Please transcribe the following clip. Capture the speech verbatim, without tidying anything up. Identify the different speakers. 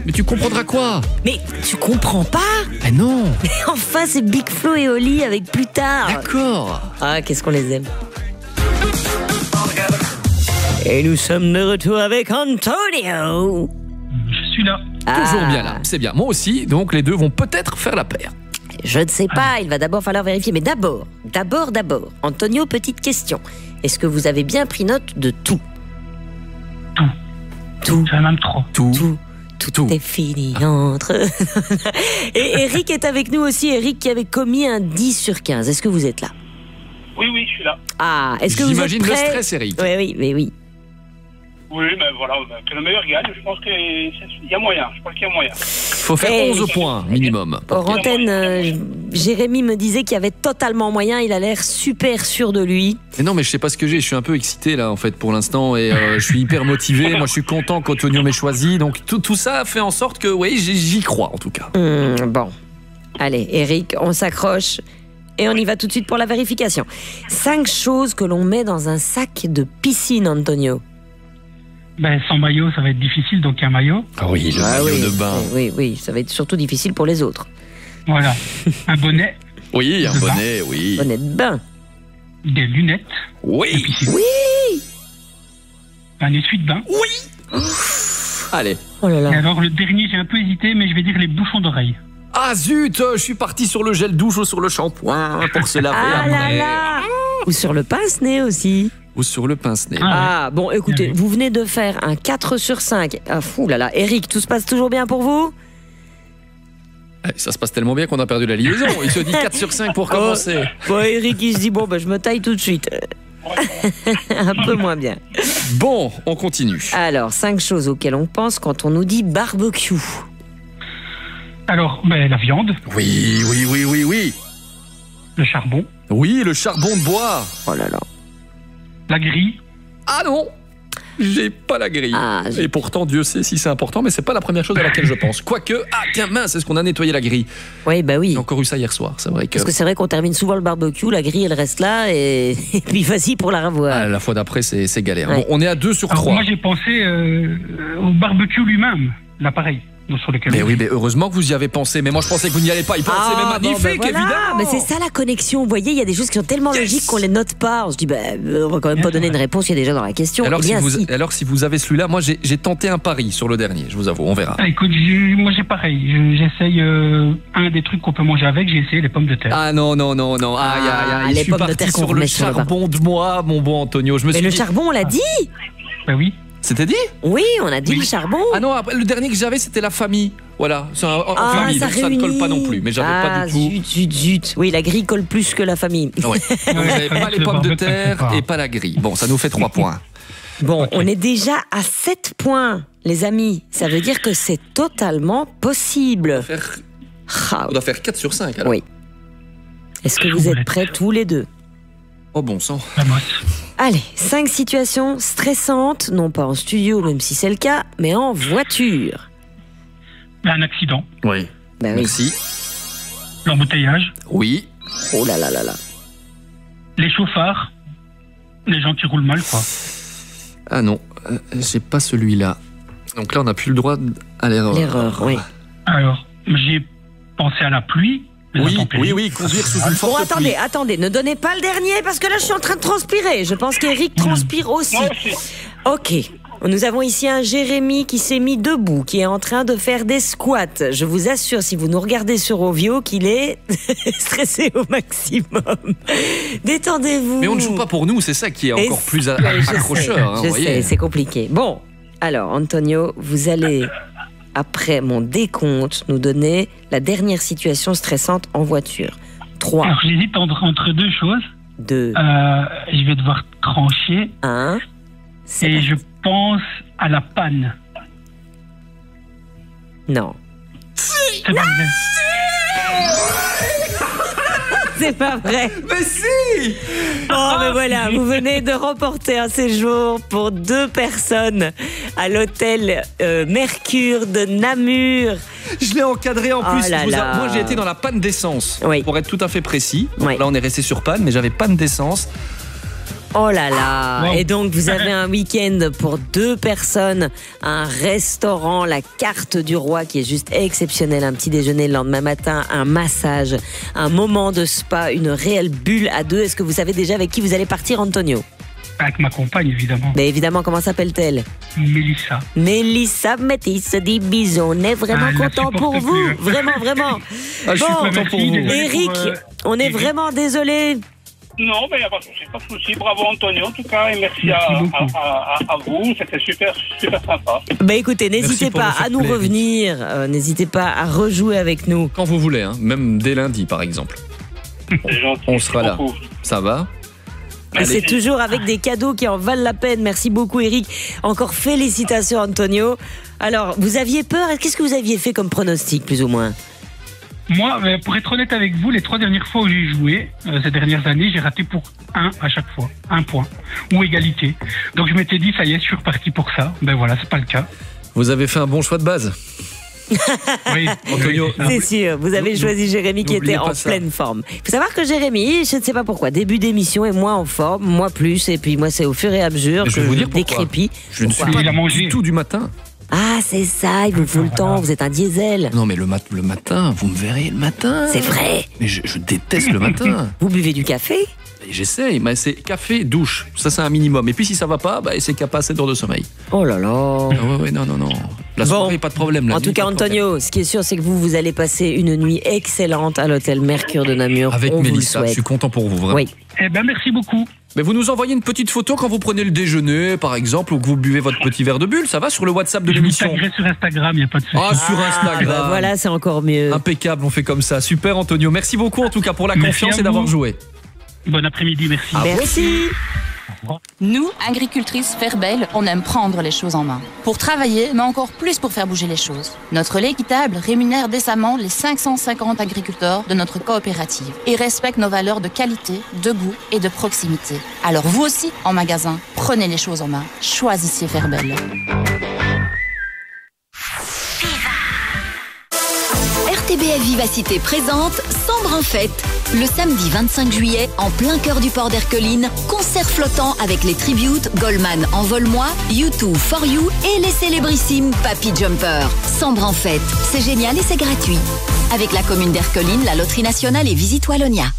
Speaker 1: Mais tu comprendras quoi?
Speaker 2: Mais tu comprends pas?
Speaker 1: Ah non.
Speaker 2: Mais enfin, c'est Big Flo et Oli avec plus tard.
Speaker 1: D'accord.
Speaker 2: Ah, qu'est-ce qu'on les aime. Et nous sommes de retour avec Antonio.
Speaker 3: Je suis là.
Speaker 1: Toujours
Speaker 2: Ah.
Speaker 1: bien là, c'est bien. Moi aussi, donc les deux vont peut-être faire la paire.
Speaker 2: Je ne sais pas, il va d'abord falloir vérifier. Mais d'abord, d'abord, d'abord, Antonio, petite question. Est-ce que vous avez bien pris note de tout?
Speaker 3: Tout.
Speaker 2: Tout.
Speaker 3: J'en ai même trop.
Speaker 1: Tout.
Speaker 2: Tout. Tout,
Speaker 1: Tout.
Speaker 2: est fini entre. Et Eric est avec nous aussi. Eric qui avait commis un dix sur quinze. Est-ce que vous êtes là?
Speaker 3: Oui, oui, je suis là.
Speaker 2: Ah, est-ce que vous êtes
Speaker 1: J'imagine le
Speaker 2: prêt?
Speaker 1: stress, Eric.
Speaker 2: Oui, oui, mais oui.
Speaker 3: Oui, mais voilà, que le meilleur gagne. Je pense qu'il y a moyen. Je pense qu'il y a moyen.
Speaker 1: Faut faire
Speaker 2: Hey.
Speaker 1: onze points minimum.
Speaker 2: Hors antenne, euh, Jérémy me disait qu'il y avait totalement moyen. Il a l'air super sûr de lui.
Speaker 1: Mais non, mais je sais pas ce que j'ai. Je suis un peu excité là en fait pour l'instant et euh, je suis hyper motivé. Moi, je suis content qu'Antonio m'ait choisi. Donc tout, tout ça fait en sorte que, oui, j'y j'y crois en tout cas.
Speaker 2: Hum, bon. Allez, Eric, on s'accroche. Et on y va tout de suite pour la vérification. Cinq choses que l'on met dans un sac de piscine, Antonio.
Speaker 3: Ben, sans maillot, ça va être difficile, donc un maillot.
Speaker 1: Ah oui, le
Speaker 2: Ah
Speaker 1: maillot
Speaker 2: oui,
Speaker 1: de bain.
Speaker 2: oui, oui, ça va être surtout difficile pour les autres.
Speaker 3: Voilà. Un bonnet,
Speaker 1: Oui, un
Speaker 3: De bain.
Speaker 1: bonnet, oui.
Speaker 2: Bonnet de bain.
Speaker 3: des lunettes,
Speaker 1: Oui.
Speaker 2: Oui.
Speaker 3: un essuie-de-bain.
Speaker 1: Allez.
Speaker 2: Oh là
Speaker 3: Et
Speaker 2: là.
Speaker 3: alors, le dernier, j'ai un peu hésité, mais je vais dire les bouchons d'oreilles.
Speaker 1: Ah zut, je suis parti sur le gel douche ou sur le shampoing pour se laver
Speaker 2: Ah là
Speaker 1: après.
Speaker 2: là. Ou sur le pince-nez aussi.
Speaker 1: Ou sur le pince-nez.
Speaker 3: Ah.
Speaker 2: Ah, bon, écoutez,
Speaker 3: Bien vu.
Speaker 2: vous venez de faire un quatre sur cinq. Ah, fou là là. Eric, tout se passe toujours bien pour vous?
Speaker 1: Eh, Ça se passe tellement bien qu'on a perdu la liaison. Il se dit quatre sur cinq pour commencer.
Speaker 2: Bon, Eric, il se dit, bon, ben, je me taille tout de suite. Un peu moins bien.
Speaker 1: Bon, on continue.
Speaker 2: Alors, cinq choses auxquelles on pense quand on nous dit barbecue.
Speaker 3: Alors, ben, la viande,
Speaker 1: Oui, oui, oui, oui, oui.
Speaker 3: le charbon,
Speaker 1: Oui, le charbon de bois.
Speaker 2: Oh là là.
Speaker 3: la grille,
Speaker 1: Ah non, j'ai pas la grille.
Speaker 2: Ah, j'ai-
Speaker 1: Et pourtant, Dieu sait si c'est important, mais c'est pas la première chose à laquelle je pense. Quoique, ah tiens, mince, est-ce qu'on a nettoyé la grille?
Speaker 2: Oui, bah oui.
Speaker 1: J'ai encore eu ça hier soir, c'est vrai que...
Speaker 2: Parce que c'est vrai qu'on termine souvent le barbecue, la grille, elle reste là, et, et puis vas-y pour la revoir.
Speaker 1: Ah, la fois d'après, c'est c'est galère.
Speaker 2: Ouais.
Speaker 1: Bon, on est à deux sur
Speaker 3: Alors,
Speaker 1: trois.
Speaker 3: moi, j'ai pensé euh, au barbecue lui-même, l'appareil sur lequel
Speaker 1: Mais
Speaker 3: on
Speaker 1: oui,
Speaker 3: fait.
Speaker 1: mais heureusement que vous y avez pensé. Mais moi, je pensais que vous n'y allez pas. Il pensait,
Speaker 2: Ah,
Speaker 1: mais
Speaker 2: bon,
Speaker 1: magnifique,
Speaker 2: ben voilà.
Speaker 1: évidemment.
Speaker 2: Mais c'est ça la connexion. Vous voyez, il y a des choses qui sont tellement
Speaker 1: Yes.
Speaker 2: logiques qu'on les note pas. On se dit, ben, on va quand même
Speaker 3: Bien
Speaker 2: pas
Speaker 3: sûr.
Speaker 2: donner une réponse qui est déjà dans la question.
Speaker 1: Alors,
Speaker 2: Eh
Speaker 1: si
Speaker 2: bien,
Speaker 1: vous,
Speaker 2: si.
Speaker 1: alors, si vous avez celui-là, moi, j'ai j'ai tenté un pari sur le dernier, je vous avoue, on verra.
Speaker 3: Ah, écoute, j'ai- moi j'ai pareil. Je- J'essaye euh, un des trucs qu'on peut manger avec. J'ai essayé les pommes de terre.
Speaker 1: Ah non, non, non, non. Aïe, aïe,
Speaker 2: Ah,
Speaker 1: aïe.
Speaker 2: les
Speaker 1: Je suis
Speaker 2: pommes de
Speaker 1: parti
Speaker 2: terre qu'on
Speaker 1: sur le
Speaker 2: remet sur le
Speaker 1: charbon de moi, mon bon Antonio. Je me
Speaker 2: Mais
Speaker 1: suis
Speaker 2: le
Speaker 1: dit...
Speaker 2: charbon, on l'a dit.
Speaker 3: Ben oui.
Speaker 1: C'était dit?
Speaker 2: Oui, on a dit
Speaker 3: Oui.
Speaker 2: le charbon.
Speaker 1: Ah non, après, le dernier que j'avais, c'était la famille. Voilà, c'est un- en
Speaker 2: Ah,
Speaker 1: famille,
Speaker 2: ça
Speaker 1: donc ça ne colle pas non plus. Mais j'avais
Speaker 2: ah,
Speaker 1: pas du tout...
Speaker 2: Zut, zut, zut. Oui, la grille colle plus que la famille.
Speaker 1: Ouais. Donc, j'avais pas les
Speaker 3: Le
Speaker 1: pommes de
Speaker 3: barbecue, ça me fait
Speaker 1: terre
Speaker 3: pas.
Speaker 1: et pas la grille. Bon, ça nous fait trois points.
Speaker 2: Bon, on est déjà à sept points, les amis. Ça veut dire que c'est totalement possible.
Speaker 1: Faire-
Speaker 2: Ah,
Speaker 1: On doit faire quatre sur cinq alors.
Speaker 2: Oui. Est-ce que vous êtes prêts tous les deux?
Speaker 1: Oh bon sang.
Speaker 3: La motte.
Speaker 2: Allez, cinq situations stressantes, non pas en studio, même si c'est le cas, mais en voiture.
Speaker 3: Ben, un accident,
Speaker 1: Oui.
Speaker 2: Ben oui.
Speaker 1: Merci.
Speaker 3: l'embouteillage,
Speaker 1: Oui.
Speaker 2: Oh là là là là.
Speaker 3: les chauffards, les gens qui roulent mal, quoi.
Speaker 1: Ah non, euh, j'ai pas celui-là. Donc là, on n'a plus le droit d- à l'erreur.
Speaker 2: L'erreur, oui.
Speaker 3: Alors, j'ai pensé à la pluie, les
Speaker 1: Oui,
Speaker 3: intempéries.
Speaker 1: oui, oui, conduire sous une
Speaker 2: Bon,
Speaker 1: forte
Speaker 2: attendez,
Speaker 1: pluie.
Speaker 2: attendez, ne donnez pas le dernier parce que là, je suis en train de transpirer. Je pense qu'Eric transpire aussi.
Speaker 3: Moi aussi.
Speaker 2: Ok. Nous avons ici un Jérémy qui s'est mis debout, qui est en train de faire des squats. Je vous assure, si vous nous regardez sur Ovio, qu'il est stressé au maximum. Détendez-vous.
Speaker 1: Mais on ne joue pas pour nous, c'est ça qui est
Speaker 2: Et
Speaker 1: encore
Speaker 2: c'est-
Speaker 1: plus a-
Speaker 2: Ouais, je
Speaker 1: accrocheur.
Speaker 2: sais,
Speaker 1: hein,
Speaker 2: je
Speaker 1: vous
Speaker 2: sais,
Speaker 1: voyez.
Speaker 2: c'est compliqué. Bon, alors Antonio, vous allez, après mon décompte, nous donner la dernière situation stressante en voiture. trois,
Speaker 3: Alors, j'hésite entre, entre deux choses.
Speaker 2: deux,
Speaker 3: Euh, je vais devoir trancher
Speaker 2: un. C'est
Speaker 3: et
Speaker 2: parti.
Speaker 3: je pense à la panne.
Speaker 2: Non,
Speaker 3: C'est pas vrai.
Speaker 2: c'est pas vrai.
Speaker 1: Mais si.
Speaker 2: Oh, mais voilà, vous venez de remporter un séjour pour deux personnes à l'hôtel euh, Mercure de Namur.
Speaker 1: Je l'ai encadré en
Speaker 2: Oh
Speaker 1: plus.
Speaker 2: là
Speaker 1: Je vous a-
Speaker 2: là.
Speaker 1: Moi, j'ai été dans la panne d'essence.
Speaker 2: Oui.
Speaker 1: Pour être tout à fait précis. Donc
Speaker 2: Oui.
Speaker 1: là, on est resté sur panne, mais j'avais panne d'essence.
Speaker 2: Oh là là.
Speaker 3: Wow.
Speaker 2: Et donc, vous avez un week-end pour deux personnes, un restaurant, la carte du roi qui est juste exceptionnelle, un petit déjeuner le lendemain matin, un massage, un moment de spa, une réelle bulle à deux. Est-ce que vous savez déjà avec qui vous allez partir, Antonio?
Speaker 3: Avec ma compagne, évidemment.
Speaker 2: Mais évidemment, comment s'appelle-t-elle?
Speaker 3: Mélissa.
Speaker 2: Mélissa Métis dit bisous. On est vraiment
Speaker 3: Ah, elle la
Speaker 2: content
Speaker 3: supporte
Speaker 2: pour vous.
Speaker 3: plus.
Speaker 2: Vraiment, vraiment.
Speaker 1: Ah, je suis
Speaker 2: Bon,
Speaker 1: content
Speaker 3: merci,
Speaker 1: pour vous.
Speaker 3: désolé.
Speaker 2: Eric,
Speaker 3: pour, euh,
Speaker 2: on est
Speaker 3: Eric.
Speaker 2: vraiment désolé.
Speaker 4: Non, mais il n'y a pas de souci, pas de souci. Bravo Antonio en tout cas et merci,
Speaker 3: Merci
Speaker 4: à,
Speaker 3: beaucoup.
Speaker 4: à, à, à vous. C'était super, super sympa.
Speaker 2: Bah écoutez, n'hésitez
Speaker 1: pour
Speaker 2: pas
Speaker 1: nous faire
Speaker 2: à nous
Speaker 1: plaisir.
Speaker 2: revenir. euh, n'hésitez pas à rejouer avec nous.
Speaker 1: Quand vous voulez, hein, même dès lundi par exemple.
Speaker 4: C'est gentil.
Speaker 1: On sera là.
Speaker 4: beaucoup.
Speaker 1: Ça va?
Speaker 2: Et c'est toujours avec des cadeaux qui en valent la peine. Merci beaucoup, Eric. Encore félicitations, Antonio. Alors, vous aviez peur. Qu'est-ce que vous aviez fait comme pronostic, plus ou moins?
Speaker 3: Moi, euh, pour être honnête avec vous, les trois dernières fois où j'ai joué, euh, ces dernières années, j'ai raté pour un à chaque fois. Un point. Ou égalité. Donc je m'étais dit, ça y est, je suis reparti pour ça. Ben voilà, c'est pas le cas.
Speaker 1: Vous avez fait un bon choix de base.
Speaker 3: Oui,
Speaker 1: Antonio,
Speaker 3: oui, c'est ça.
Speaker 2: C'est sûr, vous avez
Speaker 1: Nou-
Speaker 2: choisi Jérémy qui
Speaker 1: n'oubliez
Speaker 2: était en
Speaker 1: pas ça.
Speaker 2: pleine forme. Il faut savoir que Jérémy, je ne sais pas pourquoi, début d'émission est moins en forme, moi plus, et puis moi c'est au fur et à mesure
Speaker 1: Mais je
Speaker 2: que
Speaker 1: vais vous
Speaker 2: je
Speaker 1: dire pourquoi.
Speaker 2: décrépis.
Speaker 1: je ne suis
Speaker 3: Pourquoi
Speaker 1: pas
Speaker 3: il a mangé
Speaker 1: du tout du matin.
Speaker 2: Ah, c'est ça, il vous faut le temps, vous êtes un diesel.
Speaker 1: Non mais le, mat- le matin, vous me verrez le matin.
Speaker 2: C'est vrai.
Speaker 1: Mais je, je déteste le matin.
Speaker 2: Vous buvez du café?
Speaker 1: Et j'essaye, mais c'est café, douche. Ça c'est un minimum. Et puis si ça va pas, bah, c'est qu'à pas assez d'heures de sommeil.
Speaker 2: Oh là là.
Speaker 1: Ah ouais, ouais, non, non, non. La
Speaker 2: Bon.
Speaker 1: soirée, pas de problème. La
Speaker 2: En
Speaker 1: nuit,
Speaker 2: tout cas,
Speaker 1: pas de problème.
Speaker 2: Antonio, ce qui est sûr, c'est que vous, vous allez passer une nuit excellente à l'hôtel Mercure de Namur.
Speaker 1: Avec
Speaker 2: On
Speaker 1: Mélissa,
Speaker 2: vous
Speaker 1: je
Speaker 2: le
Speaker 1: suis
Speaker 2: souhaite.
Speaker 1: content pour vous, vraiment.
Speaker 2: Oui.
Speaker 3: Eh ben merci beaucoup.
Speaker 1: Mais vous nous envoyez une petite photo quand vous prenez le déjeuner, par exemple, ou que vous buvez votre petit verre de bulle, ça va sur le WhatsApp de
Speaker 3: Je vous
Speaker 1: l'émission.
Speaker 3: taguerai sur Instagram, il n'y a pas de souci.
Speaker 1: Ah, sur
Speaker 2: Ah,
Speaker 1: Instagram.
Speaker 2: bah voilà, c'est encore mieux.
Speaker 1: Impeccable, on fait comme ça. Super, Antonio. Merci beaucoup, en tout cas, pour la
Speaker 3: Merci
Speaker 1: confiance
Speaker 3: à
Speaker 1: et d'avoir
Speaker 3: vous.
Speaker 1: joué.
Speaker 3: Bon après-midi, merci.
Speaker 1: Ah,
Speaker 2: Merci.
Speaker 5: Nous, agricultrices Ferbel, on aime prendre les choses en main. Pour travailler, mais encore plus pour faire bouger les choses. Notre lait équitable rémunère décemment les cinq cent cinquante agriculteurs de notre coopérative et respecte nos valeurs de qualité, de goût et de proximité. Alors vous aussi, en magasin, prenez les choses en main. Choisissez Ferbel.
Speaker 6: R T B F Vivacité présente Sambre en fête. Le samedi vingt-cinq juillet, en plein cœur du port d'Erqueline, concert flottant avec les tributes Goldman Envole-moi, U deux For You et les célébrissimes Papy Jumper. Sambre en fête, c'est génial et c'est gratuit. Avec la commune d'Erqueline, la Loterie Nationale et Visite Wallonia.